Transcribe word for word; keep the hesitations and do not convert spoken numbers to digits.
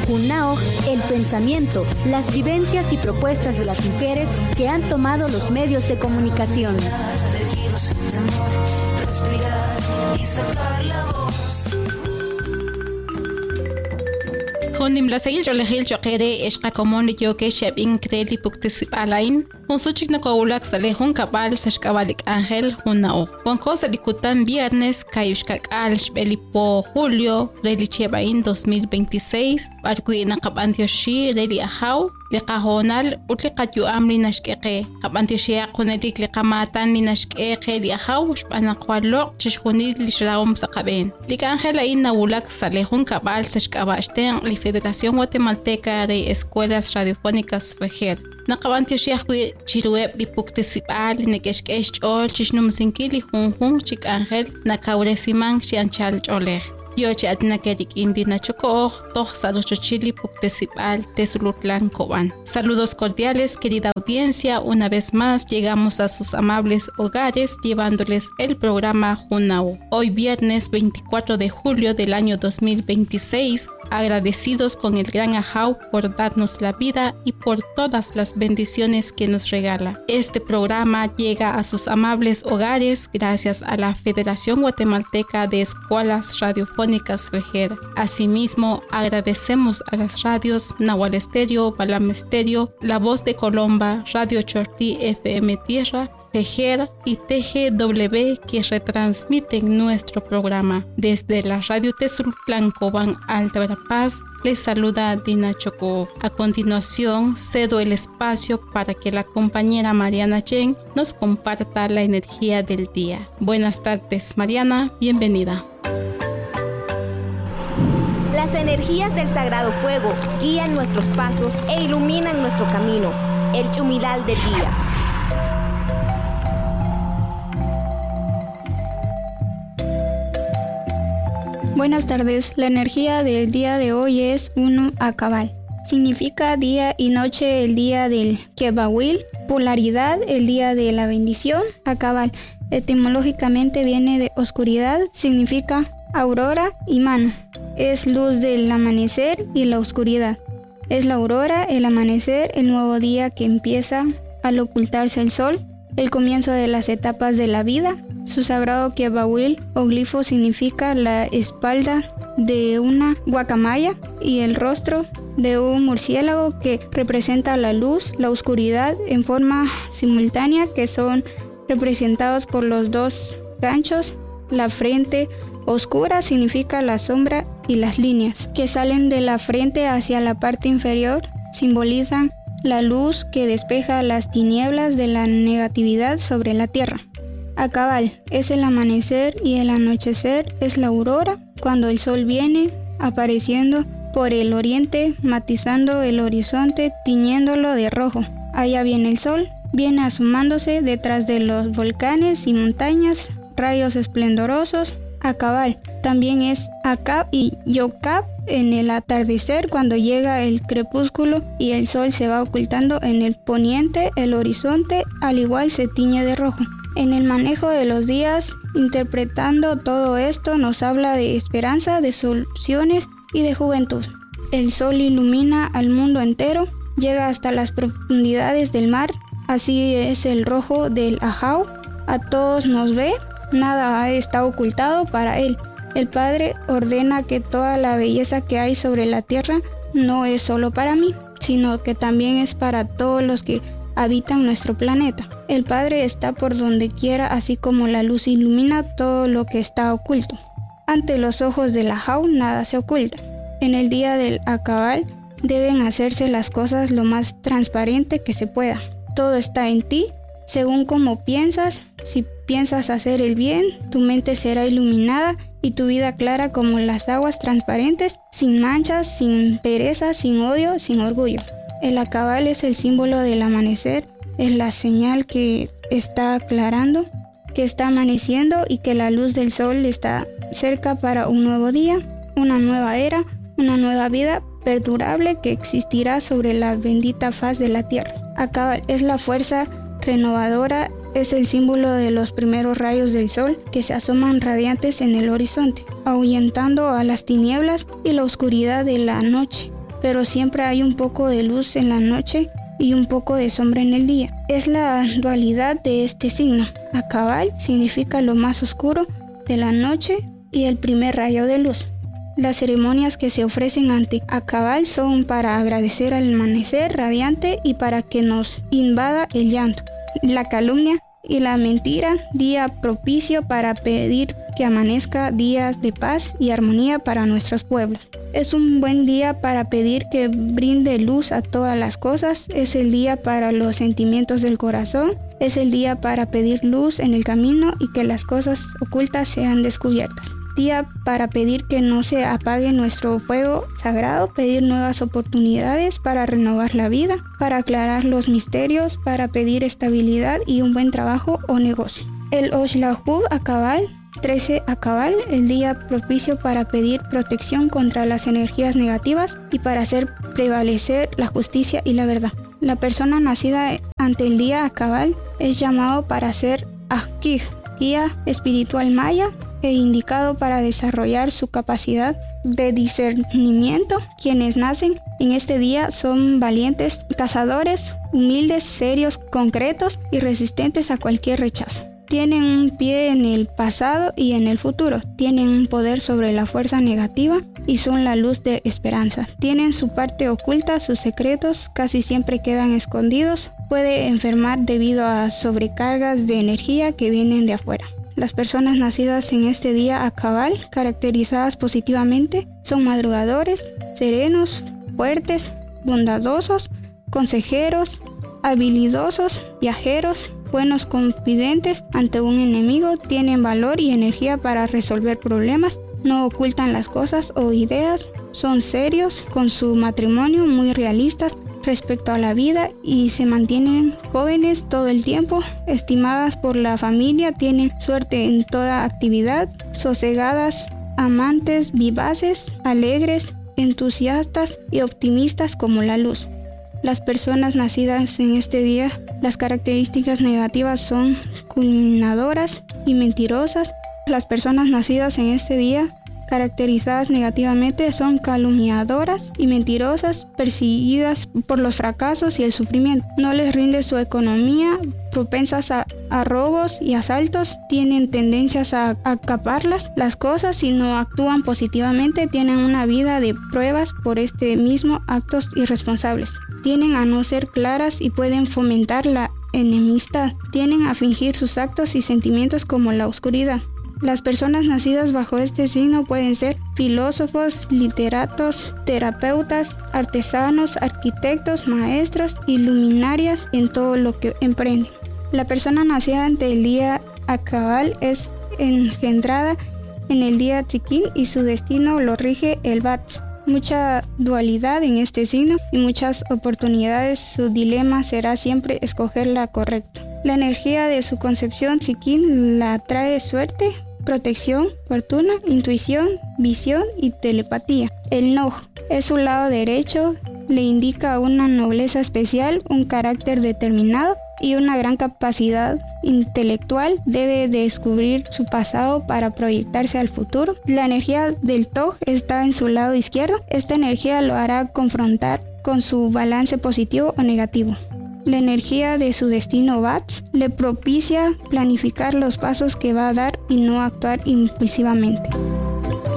Junao, el pensamiento, las vivencias y propuestas de las mujeres que han tomado los medios de comunicación. Hondim la seguil jolehil jokere eshqa komon yoke shebin kreli puktisip alain. Un suchik no kaulak sale hun kabal sashkabalik ángel hunao. Juan cosa likutan viernes kayushkak al shbelipo julio reli chebain dos mil veintiséis. Barkuina kabantioshi reli ahau. Liqajonal utliqat yuamri nashkeke. Kabantioshi akunelik liqamatan ni nashkeke li ahau shbanaqwalok chishkunil lishraum saqaben. Lik ángel ain naulak sale hun kabal sashkabashten li Federación Guatemalteca de Escuelas Radiofónicas Fejer. Naqabantioshi chirueb li puktisipal nekeshkesh chol chishnumsinkili junjun chik ángel nakauresiman chianchal choler. Yo chatna kedik indina choko toh saluchochili puktisipal tesulutlan koban. Saludos cordiales, querida audiencia. Una vez más llegamos a sus amables hogares llevándoles el programa Junao. Hoy viernes veinticuatro de julio del año dos mil veintiséis. Agradecidos con el gran Ajau por darnos la vida y por todas las bendiciones que nos regala. Este programa llega a sus amables hogares gracias a la Federación Guatemalteca de Escuelas Radiofónicas Fejer. Asimismo, agradecemos a las radios Nahual Estéreo, Balam Estéreo, La Voz de Colomba, Radio Chortí F M Tierra, Fejer y T G W que retransmiten nuestro programa. Desde la Radio Tesulutlan Cobán Alta Verapaz les saluda Dina Chocó. A continuación cedo el espacio para que la compañera Mariana Chen nos comparta la energía del día. Buenas tardes Mariana, bienvenida. Las energías del Sagrado Fuego guían nuestros pasos e iluminan nuestro camino. El Chumilal del día. Buenas tardes, la energía del día de hoy es uno Akabal. Significa día y noche, el día del Kebawil, polaridad, el día de la bendición. Akabal etimológicamente viene de oscuridad, significa aurora y mano. Es luz del amanecer y la oscuridad. Es la aurora, el amanecer, el nuevo día que empieza al ocultarse el sol, el comienzo de las etapas de la vida. Su sagrado Kebawil o glifo significa la espalda de una guacamaya y el rostro de un murciélago que representa la luz, la oscuridad en forma simultánea, que son representados por los dos ganchos. La frente oscura significa la sombra y las líneas que salen de la frente hacia la parte inferior simbolizan la luz que despeja las tinieblas de la negatividad sobre la tierra. Akabal es el amanecer y el anochecer es la aurora, cuando el sol viene apareciendo por el oriente, matizando el horizonte, tiñéndolo de rojo. Allá viene el sol, viene asomándose detrás de los volcanes y montañas, rayos esplendorosos. Akabal también es Akab y Yokab en el atardecer, cuando llega el crepúsculo y el sol se va ocultando en el poniente, el horizonte al igual se tiñe de rojo. En el manejo de los días, interpretando todo esto, nos habla de esperanza, de soluciones y de juventud. El sol ilumina al mundo entero, llega hasta las profundidades del mar, así es el rojo del Ajau, a todos nos ve, nada está ocultado para él. El Padre ordena que toda la belleza que hay sobre la tierra no es solo para mí, sino que también es para todos los que habitan nuestro planeta. El Padre está por donde quiera, así como la luz ilumina todo lo que está oculto. Ante los ojos del Ajau nada se oculta. En el día del Akabal deben hacerse las cosas lo más transparente que se pueda. Todo está en ti, según como piensas. Si piensas hacer el bien, tu mente será iluminada y tu vida clara como las aguas transparentes, sin manchas, sin pereza, sin odio, sin orgullo. El Akabal es el símbolo del amanecer, es la señal que está aclarando, que está amaneciendo y que la luz del sol está cerca para un nuevo día, una nueva era, una nueva vida perdurable que existirá sobre la bendita faz de la tierra. Akabal es la fuerza renovadora, es el símbolo de los primeros rayos del sol que se asoman radiantes en el horizonte, ahuyentando a las tinieblas y la oscuridad de la noche. pero siempre hay un poco de luz en la noche y un poco de sombra en el día. Es la dualidad de este signo. Akabal significa lo más oscuro de la noche y el primer rayo de luz. Las ceremonias que se ofrecen ante Akabal son para agradecer al amanecer radiante y para que nos invada el llanto, la calumnia y la mentira, día propicio para pedir que amanezca días de paz y armonía para nuestros pueblos. Es un buen día para pedir que brinde luz a todas las cosas, es el día para los sentimientos del corazón, es el día para pedir luz en el camino y que las cosas ocultas sean descubiertas. Día para pedir que no se apague nuestro fuego sagrado, pedir nuevas oportunidades para renovar la vida, para aclarar los misterios, para pedir estabilidad y un buen trabajo o negocio. El Oshlahu Akabal, trece Akabal, el día propicio para pedir protección contra las energías negativas y para hacer prevalecer la justicia y la verdad. La persona nacida ante el día Akabal es llamado para ser Akij, guía espiritual maya, e indicado para desarrollar su capacidad de discernimiento. Quienes nacen en este día son valientes cazadores, humildes, serios, concretos y resistentes a cualquier rechazo. Tienen un pie en el pasado y en el futuro. Tienen un poder sobre la fuerza negativa y son la luz de esperanza. Tienen su parte oculta, sus secretos casi siempre quedan escondidos. Puede enfermar debido a sobrecargas de energía que vienen de afuera. Las personas nacidas en este día Akabal, caracterizadas positivamente, son madrugadores, serenos, fuertes, bondadosos, consejeros, habilidosos, viajeros, buenos confidentes ante un enemigo, tienen valor y energía para resolver problemas, no ocultan las cosas o ideas, son serios con su matrimonio, muy realistas respecto a la vida y se mantienen jóvenes todo el tiempo, estimadas por la familia, tienen suerte en toda actividad, sosegadas, amantes, vivaces, alegres, entusiastas y optimistas como la luz. Las personas nacidas en este día, las características negativas son culminadoras y mentirosas. Las personas nacidas en este día, caracterizadas negativamente, son calumniadoras y mentirosas, perseguidas por los fracasos y el sufrimiento. No les rinde su economía, propensas a, a robos y asaltos, tienen tendencias a, a acaparlas las cosas si no actúan positivamente, tienen una vida de pruebas por este mismo actos irresponsables. Tienen a no ser claras y pueden fomentar la enemistad. Tienen a fingir sus actos y sentimientos como la oscuridad. Las personas nacidas bajo este signo pueden ser filósofos, literatos, terapeutas, artesanos, arquitectos, maestros y luminarias en todo lo que emprenden. La persona nacida ante el día Akabal es engendrada en el día Tzikín y su destino lo rige el Bats. Mucha dualidad en este signo y muchas oportunidades. Su dilema será siempre escoger la correcta. La energía de su concepción Tzikín la trae suerte, protección, fortuna, intuición, visión y telepatía. El Noj es su lado derecho, le indica una nobleza especial, un carácter determinado y una gran capacidad intelectual. Debe descubrir su pasado para proyectarse al futuro. La energía del Toj está en su lado izquierdo. Esta energía lo hará confrontar con su balance positivo o negativo. La energía de su destino Bats le propicia planificar los pasos que va a dar y no actuar impulsivamente.